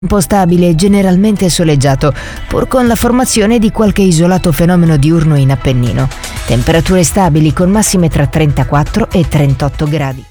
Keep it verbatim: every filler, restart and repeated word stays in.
Tempo stabile e generalmente soleggiato, pur con la formazione di qualche isolato fenomeno diurno in Appennino. Temperature stabili con massime tra trentaquattro e trentotto gradi.